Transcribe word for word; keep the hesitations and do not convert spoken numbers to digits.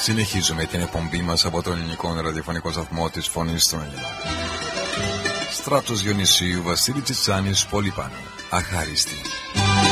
Συνεχίζουμε την εκπομπή μας από τον ελληνικό ραδιοφωνικό σταθμό της Φωνής των Ελλήνων. Στράτος Διονυσίου, Βασίλη Τσιτσάνης, Πολυπάνου. Αχάριστη.